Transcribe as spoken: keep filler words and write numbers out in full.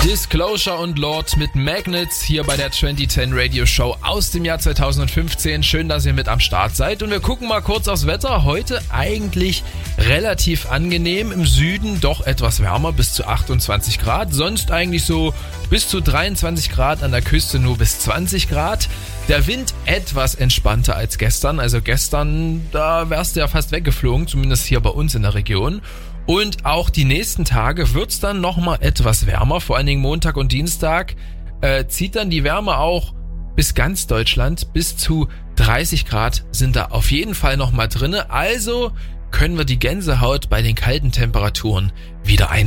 Disclosure und Lord mit Magnets hier bei der zwanzig zehn Radio Show aus dem Jahr zweitausendfünfzehn. Schön, dass ihr mit am Start seid. Und wir gucken mal kurz aufs Wetter. Heute eigentlich relativ angenehm. Im Süden doch etwas wärmer, bis zu achtundzwanzig Grad. Sonst eigentlich so bis zu dreiundzwanzig Grad, an der Küste nur bis zwanzig Grad. Der Wind etwas entspannter als gestern. Also gestern, da wärst du ja fast weggeflogen, zumindest hier bei uns in der Region. Und auch die nächsten Tage wird's dann nochmal etwas wärmer, vor allen Dingen Montag und Dienstag äh, zieht dann die Wärme auch bis ganz Deutschland, bis zu dreißig Grad sind da auf jeden Fall nochmal drinne. Also können wir die Gänsehaut bei den kalten Temperaturen wieder ein